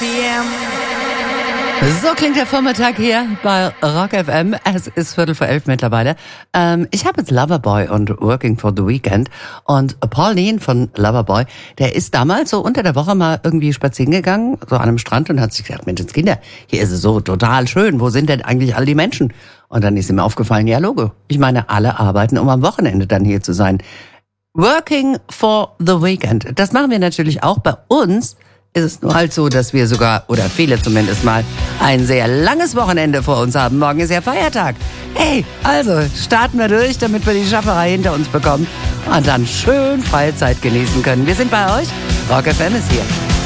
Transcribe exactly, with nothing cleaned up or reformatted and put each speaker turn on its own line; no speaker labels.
P M.
So klingt der Vormittag hier bei Rock F M. Es ist Viertel vor elf mittlerweile. Ähm, ich habe jetzt Loverboy und Working for the Weekend. Und Pauline von Loverboy, der ist damals so unter der Woche mal irgendwie spazieren gegangen, so an einem Strand, und hat sich gedacht, Mensch, Kinder, hier ist es so total schön. Wo sind denn eigentlich all die Menschen? Und dann ist ihm aufgefallen, ja, Logo. Ich meine, alle arbeiten, um am Wochenende dann hier zu sein. Working for the Weekend. Das machen wir natürlich auch. Bei uns ist es nur halt so, dass wir sogar, oder viele zumindest mal, ein sehr langes Wochenende vor uns haben. Morgen ist ja Feiertag. Hey, also starten wir durch, damit wir die Schafferei hinter uns bekommen und dann schön Freizeit genießen können. Wir sind bei euch. Rock F M ist hier.